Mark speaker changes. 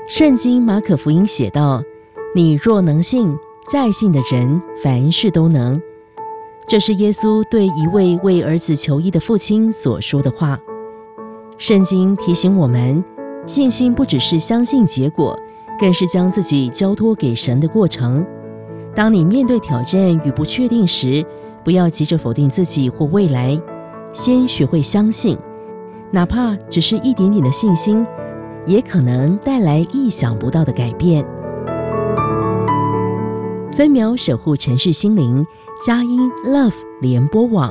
Speaker 1: 圣经马可福音写道：你若能信，在信的人凡事都能。这是耶稣对一位为儿子求医的父亲所说的话。圣经提醒我们，信心不只是相信结果，更是将自己交托给神的过程。当你面对挑战与不确定时，不要急着否定自己或未来，先学会相信，哪怕只是一点点的信心，也可能带来意想不到的改变。分秒守护城市心灵，佳音 Love 联播网。